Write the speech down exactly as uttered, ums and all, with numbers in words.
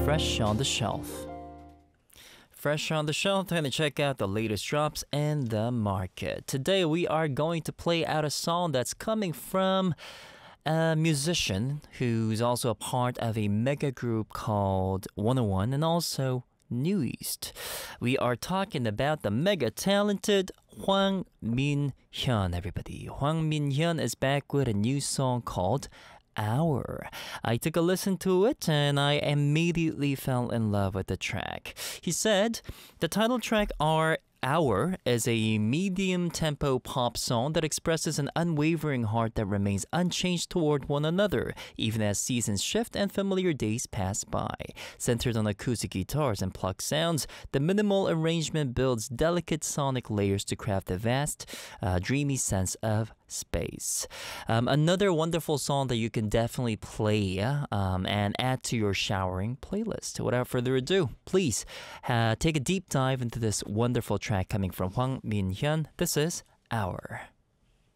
Fresh on the Shelf. Fresh on the Shelf, time to check out the latest drops in the market. Today we are going to play out a song that's coming from a musician who's also a part of a mega group called one oh one and also New East. We are talking about the mega talented Hwang Min-hyun, everybody. Hwang Min-hyun is back with a new song called Hour. I took a listen to it and I immediately fell in love with the track. He said the title track are Hour is a medium-tempo pop song that expresses an unwavering heart that remains unchanged toward one another, even as seasons shift and familiar days pass by. Centered on acoustic guitars and plucked sounds, the minimal arrangement builds delicate sonic layers to craft a vast, uh, dreamy sense of space. Um, another wonderful song that you can definitely play um, and add to your showering playlist. Without further ado, please uh, take a deep dive into this wonderful track coming from Hwang Min-hyun. This is Hour.